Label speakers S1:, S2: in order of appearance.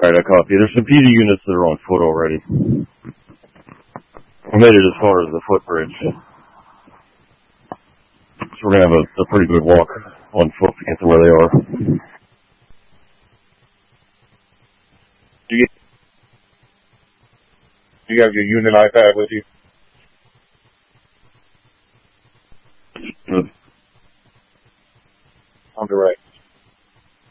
S1: Alright, I copy. There's some PD units that are on foot already. We made it as far as the footbridge. So we're going to have a pretty good walk on foot to get to where they are.
S2: Do you have your unit iPad with you?
S1: Good.
S2: On the right.